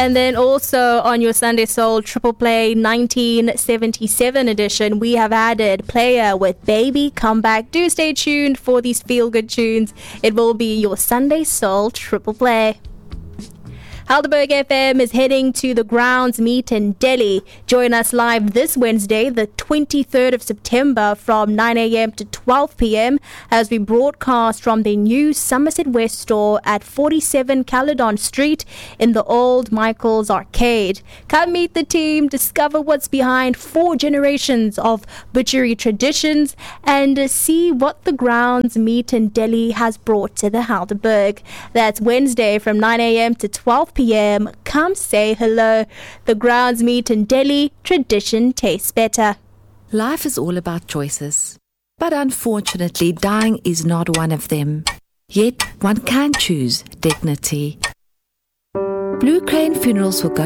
And then also on your Sunday Soul Triple Play 1977 edition, we have added Player with Baby Come Back. Do stay tuned for these feel-good tunes. It will be your Sunday Soul Triple Play. Helderberg FM is heading to the grounds meet in Delhi. Join us live this Wednesday, the 23rd of September from 9 a.m. to 12 p.m. as we broadcast from the new Somerset West store at 47 Caledon Street in the old Michael's Arcade. Come meet the team, discover what's behind 4 generations of butchery traditions, and see what the grounds meet in Delhi has brought to the Helderberg. That's Wednesday from 9 a.m. to 12 p.m. Come say hello. The grounds meet in Delhi. Tradition tastes better. Life is all about choices. But unfortunately, dying is not one of them. Yet, one can choose dignity. Blue Crane Funerals will go